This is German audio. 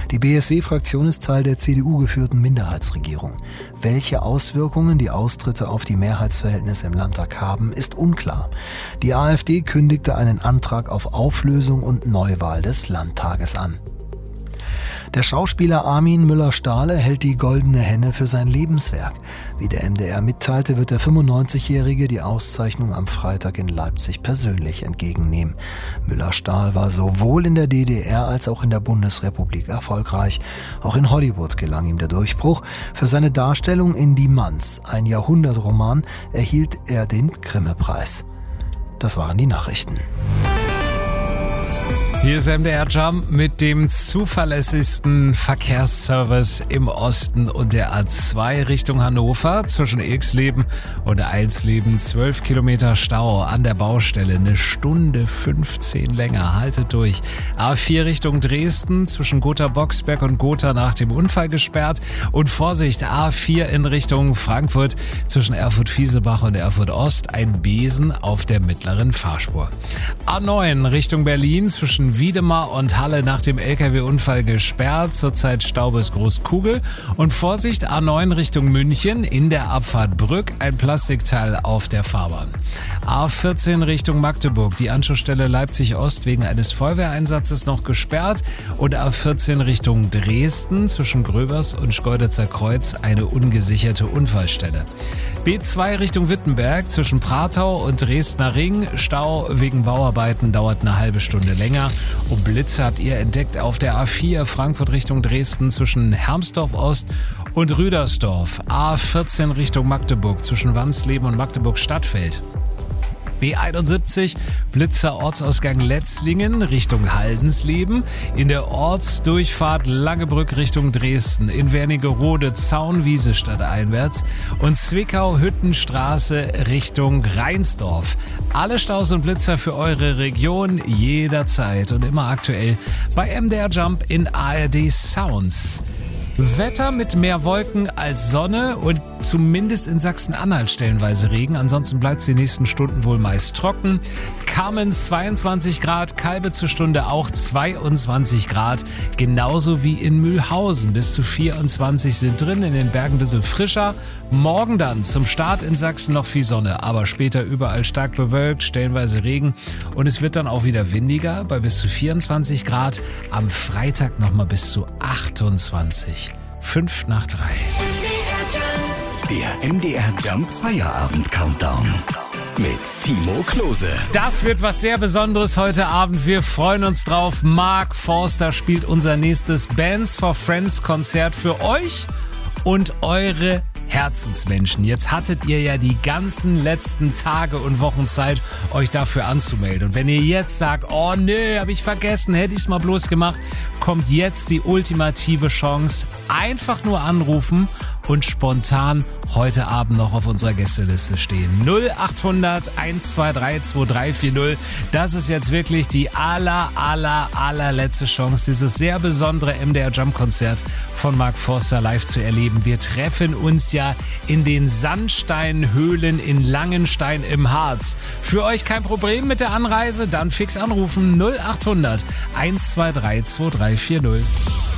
Die BSW-Fraktion ist Teil der CDU-geführten Minderheitsregierung. Welche Auswirkungen die Austritte auf die Mehrheitsverhältnisse im Landtag haben, ist unklar. Die AfD kündigte einen Antrag auf Auflösung und Neuwahl des Landtages an. Der Schauspieler Armin Müller-Stahle hält die Goldene Henne für sein Lebenswerk. Wie der MDR mitteilte, wird der 95-Jährige die Auszeichnung am Freitag in Leipzig persönlich entgegennehmen. Müller-Stahl war sowohl in der DDR als auch in der Bundesrepublik erfolgreich. Auch in Hollywood gelang ihm der Durchbruch. Für seine Darstellung in Die Manns, ein Jahrhundertroman, erhielt er den Grimme-Preis. Das waren die Nachrichten. Hier ist MDR Jump mit dem zuverlässigsten Verkehrsservice im Osten und der A2 Richtung Hannover zwischen Ilksleben und Eilsleben. 12 Kilometer Stau an der Baustelle, 1 Stunde 15 länger. Haltet durch. A4 Richtung Dresden zwischen Gotha-Boxberg und Gotha nach dem Unfall gesperrt. Und Vorsicht, A4 in Richtung Frankfurt zwischen Erfurt-Fiesebach und Erfurt-Ost. Ein Besen auf der mittleren Fahrspur. A9 Richtung Berlin zwischen Wiedemar und Halle nach dem LKW-Unfall gesperrt. Zurzeit Stau bis Großkugel. Und Vorsicht, A9 Richtung München in der Abfahrt Brück. Ein Plastikteil auf der Fahrbahn. A14 Richtung Magdeburg. Die Anschlussstelle Leipzig-Ost wegen eines Feuerwehreinsatzes noch gesperrt. Und A14 Richtung Dresden zwischen Gröbers und Schkeuditzer Kreuz eine ungesicherte Unfallstelle. B2 Richtung Wittenberg zwischen Pratau und Dresdner Ring. Stau wegen Bauarbeiten dauert eine halbe Stunde länger. Und Blitze habt ihr entdeckt auf der A4 Frankfurt Richtung Dresden zwischen Hermsdorf Ost und Rüdersdorf. A14 Richtung Magdeburg zwischen Wansleben und Magdeburg Stadtfeld. B71 Blitzer Ortsausgang Letzlingen Richtung Haldensleben. In der Ortsdurchfahrt Langebrück Richtung Dresden. In Wernigerode Zaunwiese stadteinwärts. Und Zwickau Hüttenstraße Richtung Rheinsdorf. Alle Staus und Blitzer für eure Region jederzeit und immer aktuell bei MDR Jump in ARD Sounds. Wetter mit mehr Wolken als Sonne und zumindest in Sachsen-Anhalt stellenweise Regen. Ansonsten bleibt es die nächsten Stunden wohl meist trocken. Kamenz 22 Grad, Kalbe zur Stunde auch 22 Grad. Genauso wie in Mühlhausen. Bis zu 24 sind drin, in den Bergen ein bisschen frischer. Morgen dann zum Start in Sachsen noch viel Sonne, aber später überall stark bewölkt, stellenweise Regen. Und es wird dann auch wieder windiger bei bis zu 24 Grad. Am Freitag nochmal bis zu 28. 5 nach 3. Der MDR Jump Feierabend Countdown mit Timo Klose. Das wird was sehr Besonderes heute Abend. Wir freuen uns drauf. Mark Forster spielt unser nächstes Bands for Friends Konzert für euch und eure Herzensmenschen. Jetzt hattet ihr ja die ganzen letzten Tage und Wochen Zeit, euch dafür anzumelden. Und wenn ihr jetzt sagt, oh nee, hab ich vergessen, hätte ich's mal bloß gemacht, kommt jetzt die ultimative Chance. Einfach nur anrufen und spontan heute Abend noch auf unserer Gästeliste stehen. 0800 123 2340. Das ist jetzt wirklich die allerletzte Chance, dieses sehr besondere MDR Jump Konzert von Mark Forster live zu erleben. Wir treffen uns ja in den Sandsteinhöhlen in Langenstein im Harz. Für euch kein Problem mit der Anreise? Dann fix anrufen 0800 123 2340.